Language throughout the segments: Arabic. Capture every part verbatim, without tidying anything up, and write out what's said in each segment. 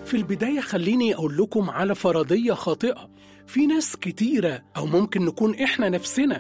في البداية خليني أقول لكم على فرضية خاطئة. في ناس كتيرة أو ممكن نكون إحنا نفسنا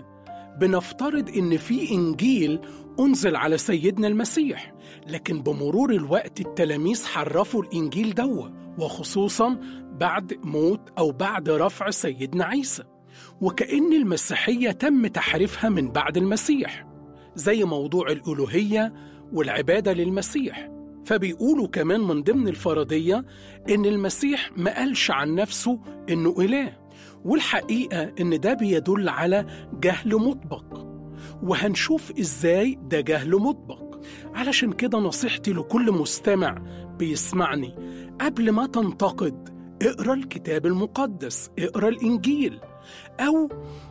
بنفترض إن في إنجيل أنزل على سيدنا المسيح، لكن بمرور الوقت التلاميذ حرفوا الإنجيل دوا، وخصوصا بعد موت أو بعد رفع سيدنا عيسى، وكأن المسيحية تم تحريفها من بعد المسيح، زي موضوع الألوهية والعبادة للمسيح. فبيقولوا كمان من ضمن الفرضية إن المسيح ما قالش عن نفسه إنه إله، والحقيقة إن ده بيدل على جهل مطبق، وهنشوف إزاي ده جهل مطبق. علشان كده نصيحتي لكل مستمع بيسمعني، قبل ما تنتقد اقرأ الكتاب المقدس، اقرأ الإنجيل، أو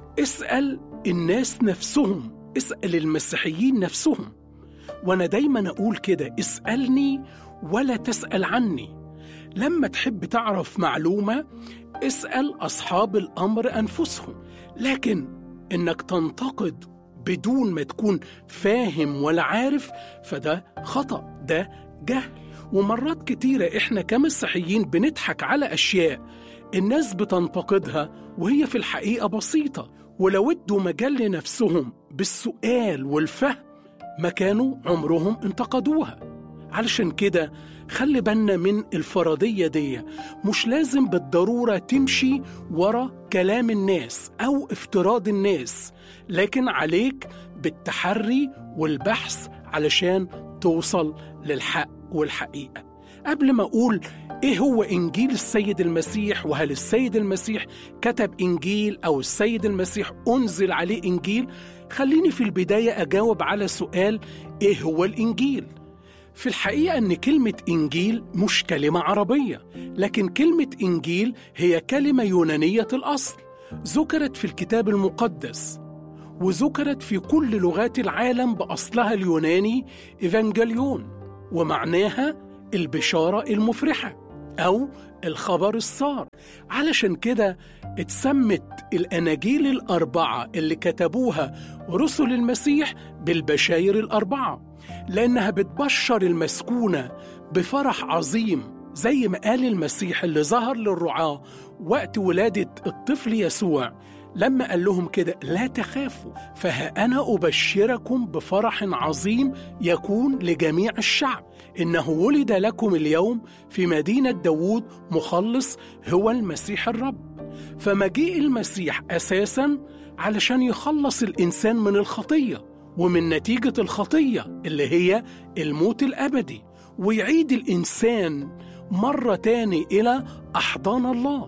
اسأل الناس نفسهم، اسأل المسيحيين نفسهم. وأنا دايما أقول كده، اسألني ولا تسأل عني. لما تحب تعرف معلومة اسأل أصحاب الأمر أنفسهم، لكن إنك تنتقد بدون ما تكون فاهم ولا عارف فده خطأ، ده جهل. ومرات كتيرة إحنا كمسيحيين بنضحك على أشياء الناس بتنتقدها وهي في الحقيقة بسيطة، ولو ادوا مجال لنفسهم بالسؤال والفهم ما كانوا عمرهم انتقدوها. علشان كده خلي بالنا من الفرضية دي، مش لازم بالضرورة تمشي ورا كلام الناس أو افتراض الناس، لكن عليك بالتحري والبحث علشان توصل للحق والحقيقة. قبل ما أقول إيه هو إنجيل السيد المسيح، وهل السيد المسيح كتب إنجيل أو السيد المسيح أنزل عليه إنجيل، خليني في البداية أجاوب على سؤال إيه هو الإنجيل. في الحقيقة أن كلمة إنجيل مش كلمة عربية، لكن كلمة إنجيل هي كلمة يونانية الأصل، ذكرت في الكتاب المقدس وذكرت في كل لغات العالم بأصلها اليوناني إيفانجيليون، ومعناها البشارة المفرحة أو الخبر السار. علشان كده اتسمت الأناجيل الأربعة اللي كتبوها رسل المسيح بالبشاير الأربعة، لأنها بتبشر المسكونة بفرح عظيم، زي ما قال المسيح اللي ظهر للرعاة وقت ولادة الطفل يسوع لما قال لهم كده: لا تخافوا، فها أنا أبشركم بفرح عظيم يكون لجميع الشعب، إنه ولد لكم اليوم في مدينة داود مخلص هو المسيح الرب. فمجيء المسيح أساساً علشان يخلص الإنسان من الخطية ومن نتيجة الخطية اللي هي الموت الأبدي، ويعيد الإنسان مرة تاني إلى أحضان الله،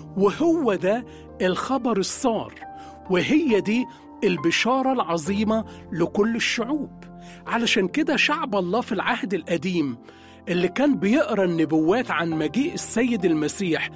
وهو ده الخبر السار، وهي دي البشارة العظيمة لكل الشعوب. علشان كده شعب الله في العهد القديم اللي كان بيقرأ النبوات عن مجيء السيد المسيح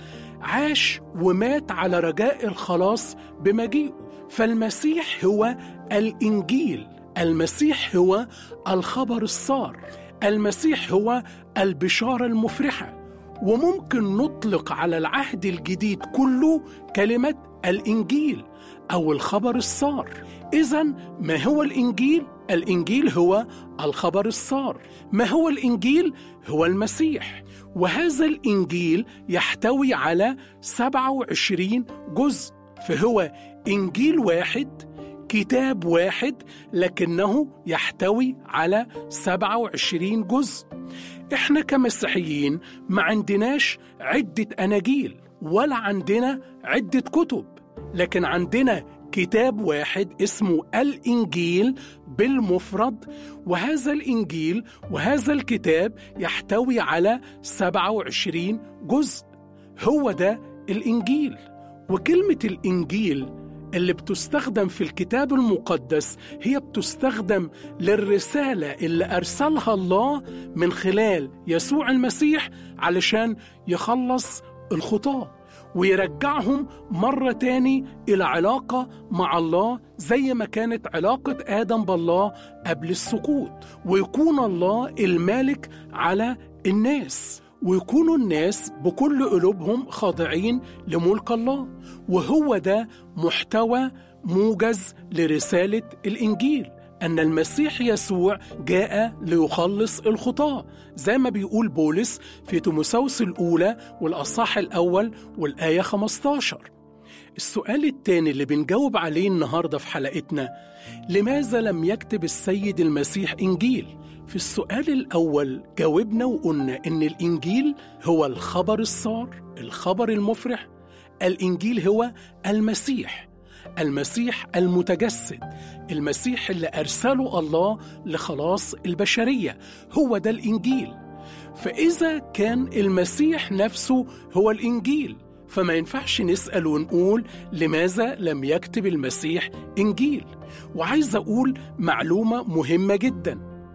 عاش ومات على رجاء الخلاص بمجيئه. فالمسيح هو الإنجيل، المسيح هو الخبر السار، المسيح هو البشارة المفرحة. وممكن نطلق على العهد الجديد كله كلمة الإنجيل أو الخبر السار. إذن ما هو الإنجيل؟ الإنجيل هو الخبر السار. ما هو الإنجيل؟ هو المسيح. وهذا الإنجيل يحتوي على سبعة وعشرين جزء، فهو إنجيل واحد، كتاب واحد، لكنه يحتوي على سبعة وعشرين جزء. إحنا كمسيحيين ما عندناش عدة أناجيل ولا عندنا عدة كتب، لكن عندنا كتاب واحد اسمه الإنجيل بالمفرد، وهذا الإنجيل وهذا الكتاب يحتوي على سبعة وعشرين جزء، هو ده الإنجيل. وكلمة الإنجيل اللي بتستخدم في الكتاب المقدس هي بتستخدم للرسالة اللي أرسلها الله من خلال يسوع المسيح علشان يخلص الخطاة ويرجعهم مرة تاني إلى علاقة مع الله زي ما كانت علاقة آدم بالله قبل السقوط، ويكون الله المالك على الناس، ويكونوا الناس بكل قلوبهم خاضعين لملك الله. وهو ده محتوى موجز لرسالة الإنجيل، أن المسيح يسوع جاء ليخلص الخطاة، زي ما بيقول بولس في تيموثاوس الأولى والأصحاح الأول والآية خمسة عشر. السؤال الثاني اللي بنجاوب عليه النهاردة في حلقتنا: لماذا لم يكتب السيد المسيح إنجيل؟ في السؤال الأول جاوبنا وقلنا إن الإنجيل هو الخبر السار، الخبر المفرح. الإنجيل هو المسيح، المسيح المتجسد، المسيح اللي أرسله الله لخلاص البشرية، هو ده الإنجيل. فإذا كان المسيح نفسه هو الإنجيل، فما ينفعش نسأل ونقول لماذا لم يكتب المسيح إنجيل. وعايز أقول معلومة مهمة جدا: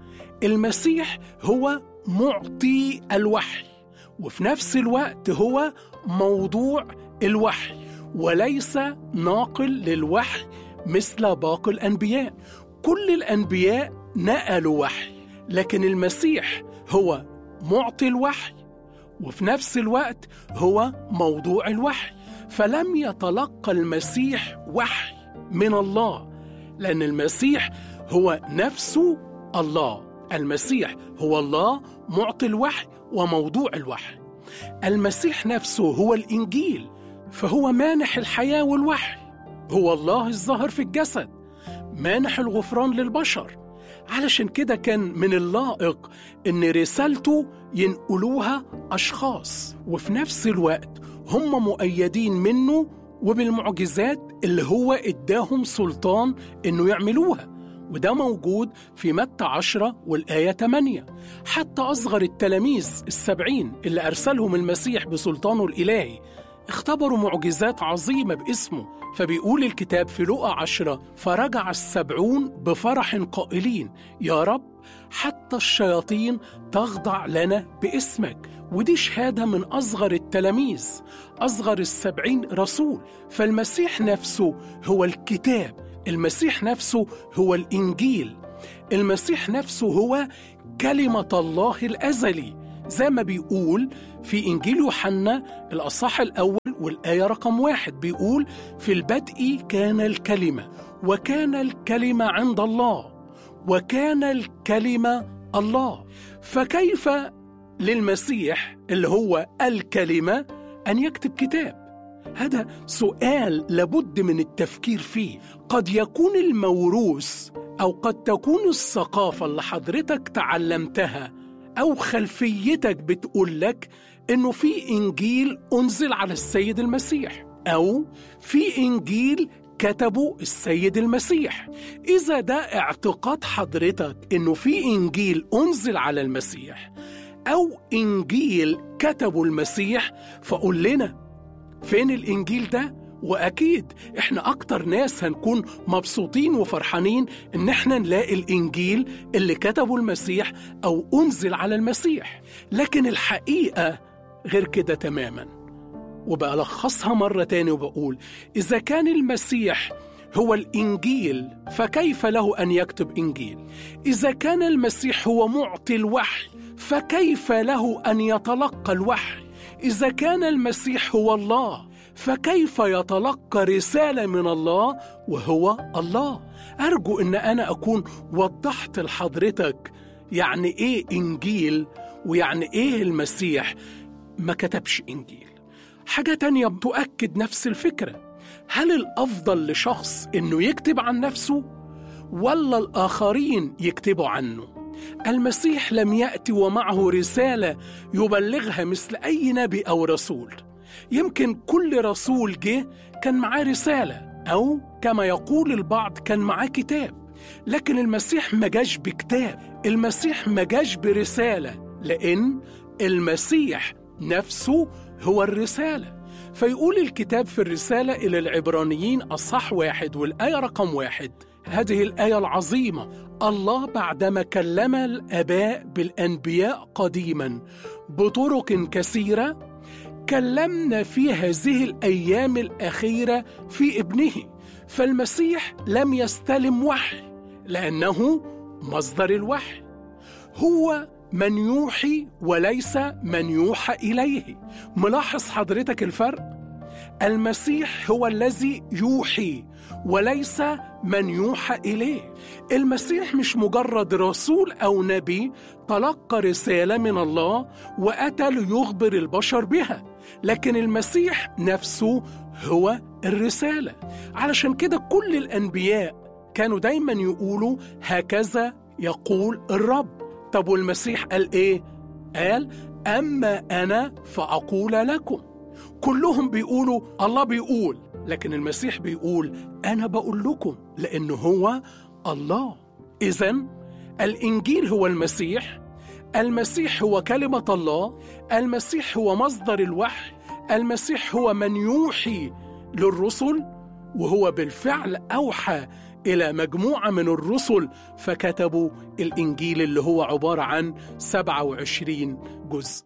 المسيح هو معطي الوحي، وفي نفس الوقت هو موضوع الوحي، وليس ناقل للوحي مثل باقي الأنبياء. كل الأنبياء نقلوا وحي، لكن المسيح هو معطي الوحي، وفي نفس الوقت هو موضوع الوحي. فلم يتلقى المسيح وحي من الله، لأن المسيح هو نفسه الله. المسيح هو الله معطي الوحي وموضوع الوحي. المسيح نفسه هو الإنجيل، فهو مانح الحياة والوحي، هو الله الظاهر في الجسد، مانح الغفران للبشر. علشان كده كان من اللائق إن رسالته ينقلوها أشخاص، وفي نفس الوقت هم مؤيدين منه وبالمعجزات اللي هو إداهم سلطان إنه يعملوها. وده موجود في متى عشرة والآية ثمانية. حتى أصغر التلاميذ السبعين اللي أرسلهم المسيح بسلطانه الإلهي اختبروا معجزات عظيمة باسمه. فبيقول الكتاب في لوقا عشرة: فرجع السبعون بفرح قائلين: يا رب، حتى الشياطين تخضع لنا باسمك. ودي شهادة من أصغر التلاميذ، أصغر السبعين رسول. فالمسيح نفسه هو الكتاب، المسيح نفسه هو الإنجيل، المسيح نفسه هو كلمة الله الأزلي، زي ما بيقول في إنجيل يوحنا الأصحاح الأول والآية رقم واحد، بيقول: في البدء كان الكلمة، وكان الكلمة عند الله، وكان الكلمة الله. فكيف للمسيح اللي هو الكلمة أن يكتب كتاب؟ هذا سؤال لابد من التفكير فيه. قد يكون الموروث أو قد تكون الثقافة اللي حضرتك تعلمتها أو خلفيتك بتقول لك إنه في إنجيل أنزل على السيد المسيح، أو في إنجيل كتبه السيد المسيح. إذا ده اعتقاد حضرتك إنه في إنجيل أنزل على المسيح أو إنجيل كتبه المسيح، فقول لنا فين الإنجيل ده؟ وأكيد إحنا أكتر ناس هنكون مبسوطين وفرحانين إن إحنا نلاقي الإنجيل اللي كتبه المسيح أو أنزل على المسيح. لكن الحقيقة غير كده تماما. وبألخصها مرة تاني وبقول: إذا كان المسيح هو الإنجيل، فكيف له أن يكتب إنجيل؟ إذا كان المسيح هو معطي الوحي، فكيف له أن يتلقى الوحي؟ إذا كان المسيح هو الله، فكيف يتلقى رسالة من الله وهو الله؟ أرجو أن أنا أكون وضحت لحضرتك يعني إيه إنجيل ويعني إيه المسيح ما كتبش إنجيل. حاجة تانية بتؤكد نفس الفكرة: هل الأفضل لشخص إنه يكتب عن نفسه ولا الآخرين يكتبوا عنه؟ المسيح لم يأتي ومعه رسالة يبلغها مثل أي نبي أو رسول. يمكن كل رسول جه كان معاه رسالة، أو كما يقول البعض كان معاه كتاب، لكن المسيح ما جاش بكتاب، المسيح ما جاش برسالة، لأن المسيح نفسه هو الرسالة. فيقول الكتاب في الرسالة إلى العبرانيين أصحاح واحد والآية رقم واحد، هذه الآية العظيمة: الله بعدما كلم الآباء بالأنبياء قديما بطرق كثيرة كلمنا في هذه الأيام الأخيرة في ابنه. فالمسيح لم يستلم وحي، لأنه مصدر الوحي، هو من يوحي وليس من يوحى إليه. ملاحظ حضرتك الفرق؟ المسيح هو الذي يوحي وليس من يوحى إليه. المسيح مش مجرد رسول أو نبي تلقى رسالة من الله وأتى ليخبر البشر بها، لكن المسيح نفسه هو الرسالة. علشان كده كل الأنبياء كانوا دايما يقولوا هكذا يقول الرب. طب والمسيح قال إيه؟ قال أما أنا فأقول لكم. كلهم بيقولوا الله بيقول، لكن المسيح بيقول أنا بقول لكم، لأنه هو الله. إذن الإنجيل هو المسيح، المسيح هو كلمة الله، المسيح هو مصدر الوحي، المسيح هو من يوحي للرسل، وهو بالفعل أوحى إلى مجموعة من الرسل فكتبوا الإنجيل اللي هو عبارة عن سبعة وعشرين جزء.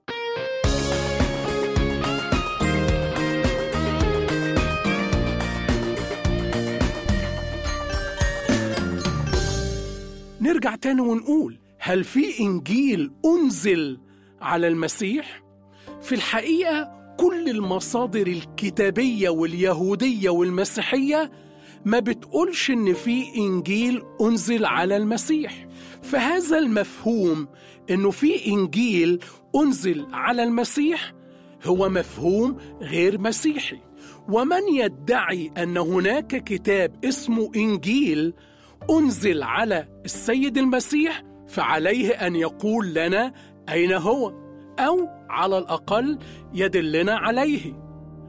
نرجع تاني ونقول، هل في إنجيل أنزل على المسيح؟ في الحقيقة كل المصادر الكتابية واليهودية والمسيحية ما بتقولش إن في إنجيل أنزل على المسيح. فهذا المفهوم إنه في إنجيل أنزل على المسيح هو مفهوم غير مسيحي. ومن يدعي أن هناك كتاب اسمه إنجيل أنزل على السيد المسيح فعليه أن يقول لنا أين هو، أو على الأقل يدلنا عليه.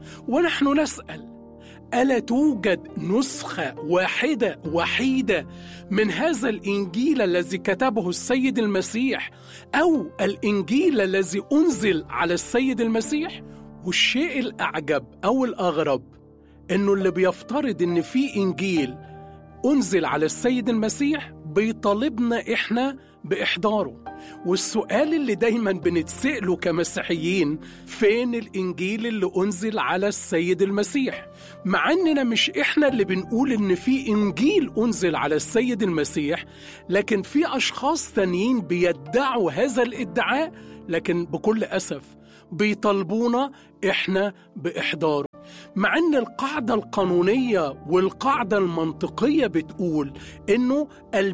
ونحن نسأل، ألا توجد نسخة واحدة وحيدة من هذا الإنجيل الذي كتبه السيد المسيح، أو الإنجيل الذي أنزل على السيد المسيح؟ والشيء الأعجب أو الأغرب إنه اللي بيفترض إن في إنجيل أنزل على السيد المسيح بيطالبنا إحنا بإحضاره. والسؤال اللي دايما بنتسأله كمسيحيين، فين الإنجيل اللي أنزل على السيد المسيح؟ مع أننا مش إحنا اللي بنقول إن في إنجيل أنزل على السيد المسيح، لكن في أشخاص تانيين بيدعوا هذا الادعاء، لكن بكل أسف بيطالبونا إحنا بإحضاره. مع أن القاعدة القانونية والقاعدة المنطقية بتقول إنه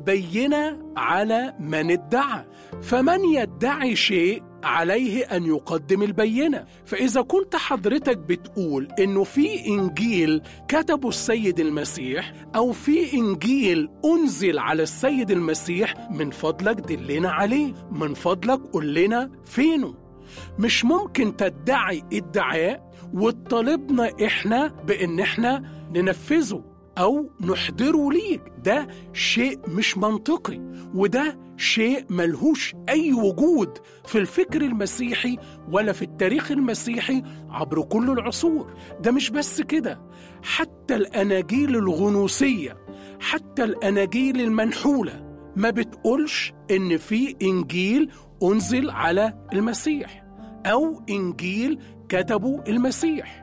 البينة على من ادعى، فمن يدعي شيء عليه أن يقدم البينة. فإذا كنت حضرتك بتقول إنه في إنجيل كتبه السيد المسيح أو في إنجيل أنزل على السيد المسيح، من فضلك دلنا عليه، من فضلك قل لنا فينه. مش ممكن تدعي ادعاء وتطالبنا إحنا بإن إحنا ننفذه أو نحضره ليك. ده شيء مش منطقي، وده شيء ملهوش أي وجود في الفكر المسيحي ولا في التاريخ المسيحي عبر كل العصور. ده مش بس كده، حتى الأناجيل الغنوصية، حتى الأناجيل المنحولة ما بتقولش إن في إنجيل أنزل على المسيح أو إنجيل كتبه المسيح.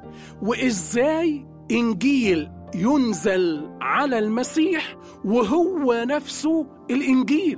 وإزاي إنجيل ينزل على المسيح وهو نفسه الإنجيل،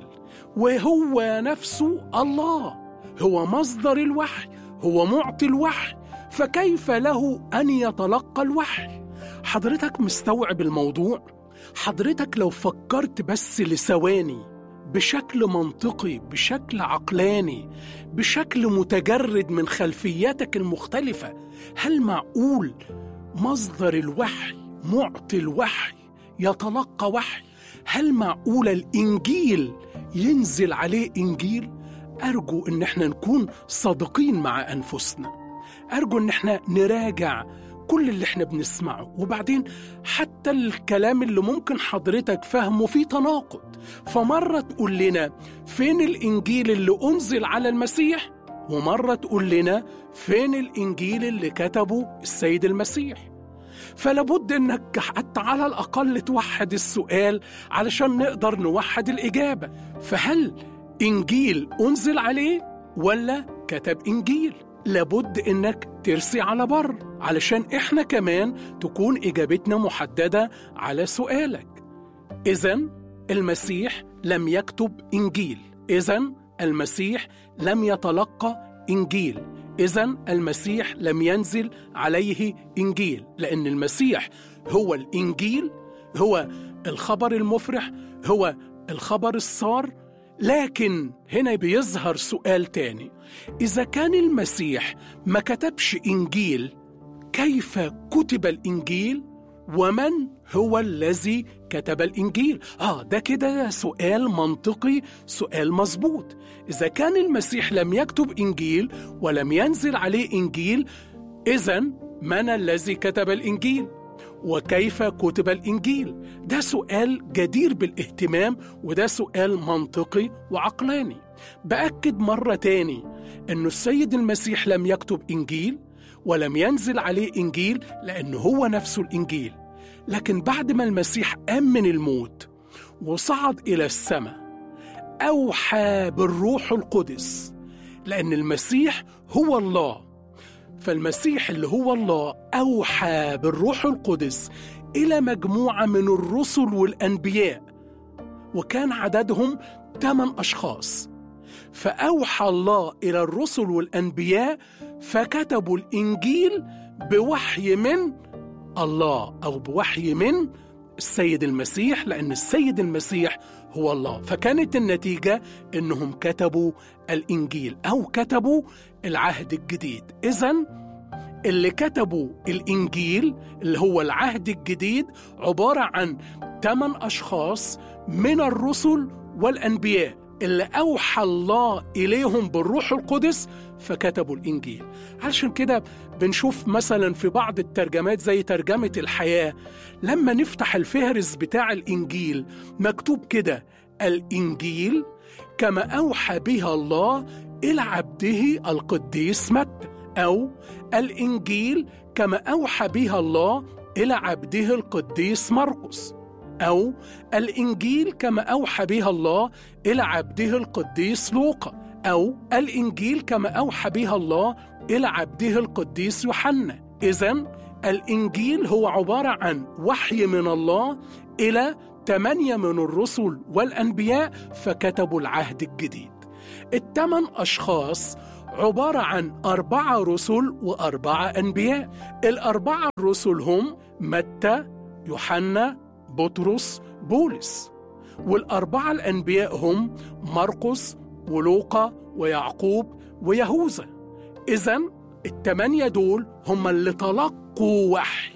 وهو نفسه الله، هو مصدر الوحي، هو معطي الوحي، فكيف له أن يتلقى الوحي؟ حضرتك مستوعب الموضوع؟ حضرتك لو فكرت بس لثواني بشكل منطقي، بشكل عقلاني، بشكل متجرد من خلفياتك المختلفة، هل معقول مصدر الوحي، معطي الوحي، يتلقى وحي؟ هل معقول الإنجيل ينزل عليه إنجيل؟ أرجو إن احنا نكون صادقين مع أنفسنا، أرجو إن احنا نراجع كل اللي احنا بنسمعه، وبعدين حتى الكلام اللي ممكن حضرتك فهمه فيه تناقض. فمرة تقول لنا فين الإنجيل اللي أنزل على المسيح، ومرة تقول لنا فين الإنجيل اللي كتبه السيد المسيح. فلابد إنك حتى على الأقل توحد السؤال علشان نقدر نوحد الإجابة. فهل إنجيل أنزل عليه ولا كتب إنجيل؟ لابد إنك ترسي على بر علشان إحنا كمان تكون إجابتنا محددة على سؤالك. إذن المسيح لم يكتب إنجيل، إذن المسيح لم يتلقى إنجيل، إذن المسيح لم ينزل عليه إنجيل، لأن المسيح هو الإنجيل، هو الخبر المفرح، هو الخبر السار. لكن هنا بيظهر سؤال تاني: إذا كان المسيح ما كتبش إنجيل، كيف كتب الإنجيل؟ ومن هو الذي كتب الإنجيل؟ آه ده كده سؤال منطقي، سؤال مظبوط. إذا كان المسيح لم يكتب إنجيل ولم ينزل عليه إنجيل، إذن من الذي كتب الإنجيل؟ وكيف كتب الإنجيل؟ ده سؤال جدير بالاهتمام، وده سؤال منطقي وعقلاني. بأكد مرة تاني أن السيد المسيح لم يكتب إنجيل ولم ينزل عليه إنجيل، لأنه هو نفسه الإنجيل. لكن بعد ما المسيح قام من الموت وصعد إلى السماء، أوحى بالروح القدس، لأن المسيح هو الله. فالمسيح اللي هو الله أوحى بالروح القدس إلى مجموعة من الرسل والأنبياء، وكان عددهم ثمان أشخاص. فأوحى الله إلى الرسل والأنبياء فكتبوا الإنجيل بوحي من الله، أو بوحي من السيد المسيح، لأن السيد المسيح هو الله. فكانت النتيجة إنهم كتبوا الإنجيل أو كتبوا العهد الجديد. إذن اللي كتبوا الإنجيل اللي هو العهد الجديد عبارة عن ثمان أشخاص من الرسل والأنبياء اللي أوحى الله إليهم بالروح القدس فكتبوا الإنجيل. عشان كده بنشوف مثلا في بعض الترجمات زي ترجمة الحياة، لما نفتح الفهرس بتاع الإنجيل مكتوب كده: الإنجيل كما أوحى بها الله إلى عبده القديس متى، أو الإنجيل كما أوحى بها الله إلى عبده القديس مرقس، أو الإنجيل كما أوحى بها الله إلى عبده القديس لوقا، أو الإنجيل كما أوحى بها الله إلى عبده القديس يوحنا. إذن الإنجيل هو عبارة عن وحي من الله إلى ثمانية من الرسل والأنبياء فكتبوا العهد الجديد. الثمان أشخاص عبارة عن أربعة رسل وأربعة أنبياء. الأربعة الرسل هم متى، يوحنا، بطرس، بولس. والأربعة الأنبياء هم مرقس ولوقا ويعقوب ويهوذا. إذن الثمانية دول هم اللي تلقوا وحي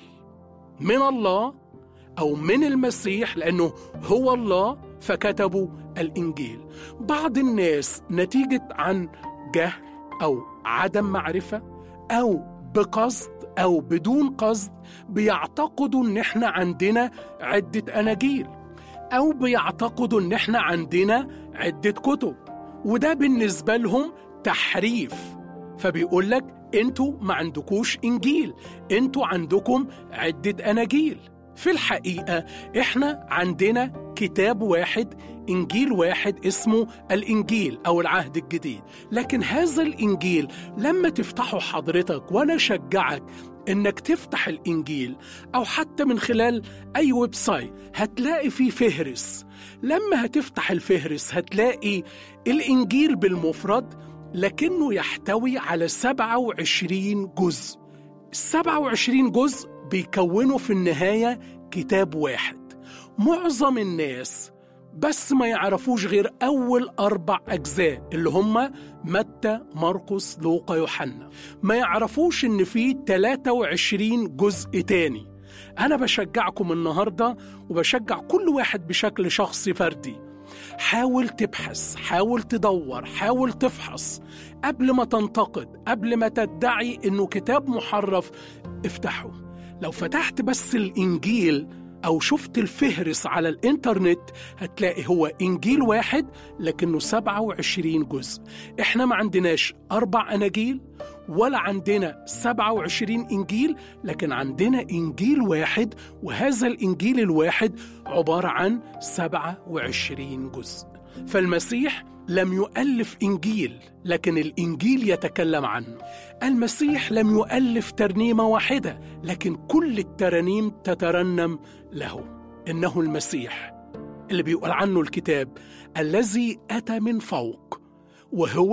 من الله أو من المسيح، لأنه هو الله، فكتبوا الإنجيل. بعض الناس نتيجة عن جهل أو عدم معرفة أو بقصد أو بدون قصد بيعتقدوا إن إحنا عندنا عدة أناجيل، أو بيعتقدوا إن إحنا عندنا عدة كتب، وده بالنسبة لهم تحريف. فبيقول لك أنتوا ما عندكوش إنجيل، أنتوا عندكم عدة أناجيل. في الحقيقة إحنا عندنا كتاب واحد، إنجيل واحد اسمه الإنجيل أو العهد الجديد. لكن هذا الإنجيل لما تفتحه حضرتك، وأنا شجعك إنك تفتح الإنجيل أو حتى من خلال أي ويب سايت، هتلاقي فيه فهرس. لما هتفتح الفهرس هتلاقي الإنجيل بالمفرد، لكنه يحتوي على سبعة وعشرين جزء. السبعة وعشرين جزء بيكونوا في النهاية كتاب واحد. معظم الناس بس ما يعرفوش غير أول أربع أجزاء اللي هم متى، مرقس، لوقا، يوحنا. ما يعرفوش إن فيه ثلاثة وعشرين جزء تاني. أنا بشجعكم النهاردة وبشجع كل واحد بشكل شخصي فردي، حاول تبحث، حاول تدور، حاول تفحص قبل ما تنتقد، قبل ما تدعي إنه كتاب محرف. افتحه. لو فتحت بس الإنجيل أو شفت الفهرس على الإنترنت هتلاقي هو إنجيل واحد لكنه سبعة وعشرين جزء. إحنا ما عندناش أربع أناجيل ولا عندنا سبعة وعشرين إنجيل، لكن عندنا إنجيل واحد، وهذا الإنجيل الواحد عبارة عن سبعة وعشرين جزء. فالمسيح لم يؤلف إنجيل، لكن الإنجيل يتكلم عنه. المسيح لم يؤلف ترنيمة واحدة، لكن كل الترانيم تترنم له. إنه المسيح اللي بيقول عنه الكتاب الذي أتى من فوق، وهو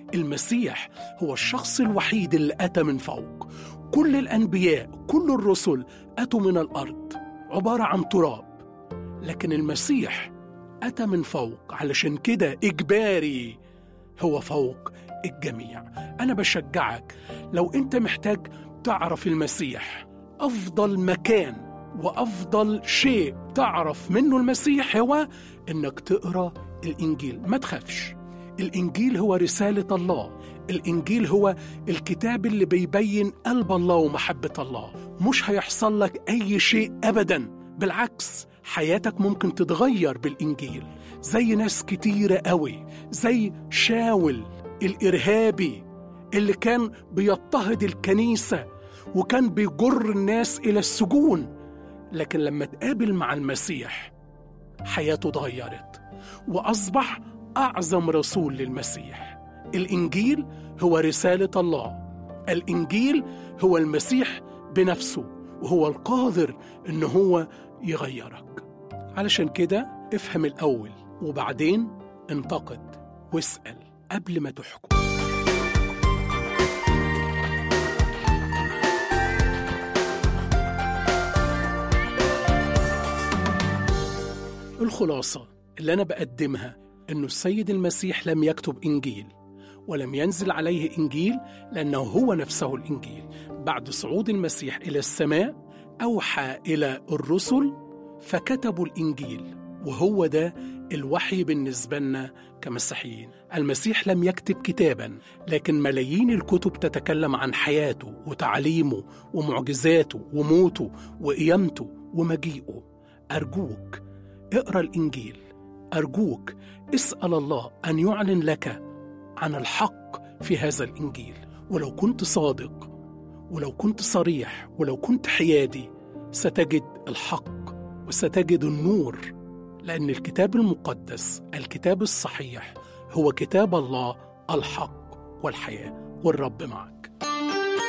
المسيح هو الشخص الوحيد اللي أتى من فوق. كل الأنبياء، كل الرسل أتوا من الأرض عبارة عن تراب، لكن المسيح أتى من فوق، علشان كده إجباري هو فوق الجميع. أنا بشجعك لو أنت محتاج تعرف المسيح، أفضل مكان وأفضل شيء تعرف منه المسيح هو إنك تقرأ الإنجيل. ما تخافش، الإنجيل هو رسالة الله، الإنجيل هو الكتاب اللي بيبين قلب الله ومحبة الله. مش هيحصل لك أي شيء أبداً، بالعكس حياتك ممكن تتغير بالإنجيل. زي ناس كتيرة قوي، زي شاول الإرهابي اللي كان بيضطهد الكنيسة وكان بيجر الناس إلى السجون، لكن لما تقابل مع المسيح حياته اتغيرت وأصبح أعظم رسول للمسيح. الإنجيل هو رسالة الله، الإنجيل هو المسيح بنفسه، وهو القادر إن هو يغيرك. علشان كده افهم الأول وبعدين انتقد واسأل قبل ما تحكم. الخلاصة اللي أنا بقدمها إنه السيد المسيح لم يكتب إنجيل ولم ينزل عليه إنجيل، لأنه هو نفسه الإنجيل. بعد صعود المسيح إلى السماء أوحى إلى الرسل فكتبوا الإنجيل، وهو ده الوحي بالنسبة لنا كمسيحيين. المسيح لم يكتب كتابا، لكن ملايين الكتب تتكلم عن حياته وتعليمه ومعجزاته وموته وقيامته ومجيئه. أرجوك اقرأ الإنجيل، أرجوك اسأل الله أن يعلن لك عن الحق في هذا الإنجيل. ولو كنت صادق، ولو كنت صريح، ولو كنت حيادي، ستجد الحق وستجد النور، لأن الكتاب المقدس، الكتاب الصحيح، هو كتاب الله الحق والحياة. والرب معك.